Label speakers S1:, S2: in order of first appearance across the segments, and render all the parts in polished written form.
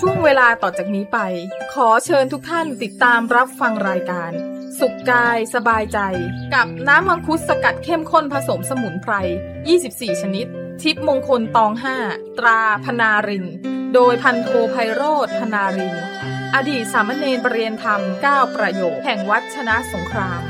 S1: ช่วงเวลาต่อจากนี้ไปขอเชิญทุกท่านติดตามรับฟังรายการสุขกายสบายใจกับน้ำมังคุดสกัดเข้มข้นผสมสมุนไพร24ชนิดทิพย์มงคลตอง5ตราพนารินโดยพันโทไพโรจน์พนารินอดีตสามเณรประเรียนธรรม9ประโยคแห่งวัดชนะสงคราม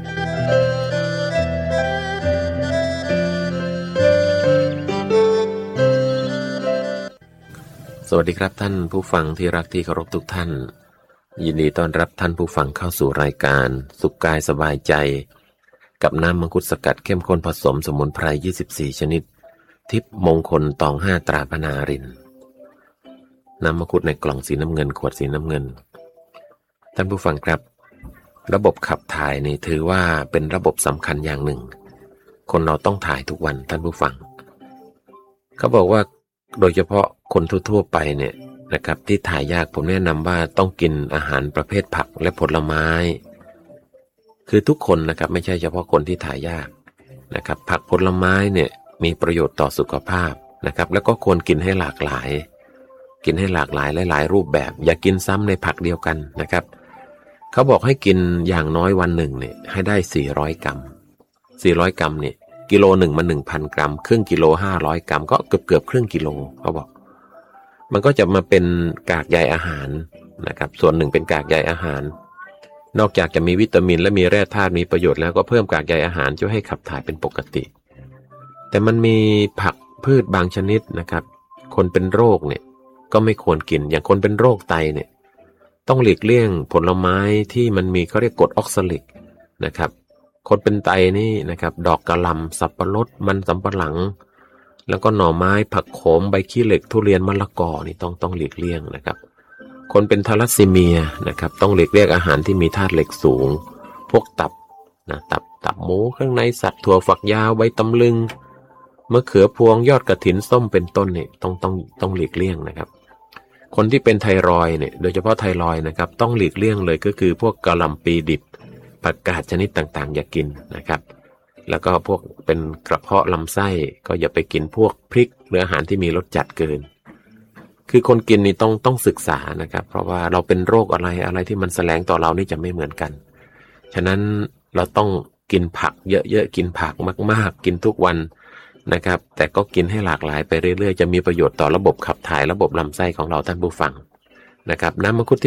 S2: สวัสดีครับท่านผู้ฟังที่รักที่เคารพทุกท่านยินดีต้อนรับท่านผู้ฟังเข้าสู่รายการสุขกายสบายใจกับน้ำมังคุดสกัดเข้มข้นผสมสมุนไพร24ชนิดทิพย์มงคลตอง5ตราพนารินน้ำมังคุดในกล่องสีน้ำเงินขวดสีน้ำเงินท่านผู้ฟังครับระบบขับถ่ายนี่ถือว่าเป็นระบบสำคัญอย่างหนึ่งคนเราต้องถ่ายทุกวันท่านผู้ฟังเขาบอกว่าโดยเฉพาะคนทั่วๆไปเนี่ยนะครับที่ถ่ายยากผมแนะนำว่าต้องกินอาหารประเภทผักและผลไม้คือทุกคนนะครับไม่ใช่เฉพาะคนที่ถ่ายยากนะครับผักผลไม้เนี่ยมีประโยชน์ต่อสุขภาพนะครับแล้วก็ควรกินให้หลากหลายหลายรูปแบบอย่ากินซ้ำในผักเดียวกันนะครับเขาบอกให้กินอย่างน้อยวันหนึ่งเนี่ยให้ได้400 กรัมเนี่ยกิโลหนึ่งมัน 1,000 กรัมครึ่งกิโล500 กรัมก็เกือบครึ่งกิโลเขาบอกมันก็จะมาเป็นกากใยอาหารนะครับส่วนหนึ่งเป็นกากใยอาหารนอกจากจะมีวิตามินและมีแร่ธาตุมีประโยชน์แล้วก็เพิ่มกากใยอาหารช่วยให้ขับถ่ายเป็นปกติแต่มันมีผักพืชบางชนิดนะครับคนเป็นโรคเนี่ยก็ไม่ควรกินอย่างคนเป็นโรคไตเนี่ยต้องหลีกเลี่ยงผลไม้ที่มันมีเขาเรียกกรดออกซาลิกนะครับคนเป็นไตนี่นะครับดอกกะหล่ำสับปะรดมันสำปะหลังแล้วก็หน่อไม้ผักโขมใบขี้เหล็กทุเรียนมะละกอนี่ต้องหลีกเลี่ยงนะครับคนเป็นทาลัสซีเมียนะครับต้องหลีกเลี่ยงอาหารที่มีธาตุเหล็กสูงพวกตับหมูเครื่องในสัตว์ถั่วฝักยาวใบตำลึงมะเขือพวงยอดกระถินส้มเป็นต้นเนี่ยต้องหลีกเลี่ยงนะครับคนที่เป็นไทรอยด์เนี่ยโดยเฉพาะไทรอยด์นะครับต้องหลีกเลี่ยงเลยก็คือพวกกะหล่ำปีดิบผักกาดชนิดต่างๆอย่ากินนะครับแล้วก็พวกเป็นกระเพาะลำไส้ก็อย่าไปกินพวกพริกหรืออาหารที่มีรสจัดเกินคือคนกินนี่ต้องศึกษานะครับเพราะว่าเราเป็นโรคอะไรที่มันแสลงต่อเรานี่จะไม่เหมือนกันฉะนั้นเราต้องกินผักเยอะๆกินผักมากๆกินทุกวันนะครับแต่ก็กินให้หลากหลายไปเรื่อยๆจะมีประโยชน์ต่อระบบขับถ่ายระบบลำไส้ของเราท่านผู้ฟังนะครับน้ำมังคุด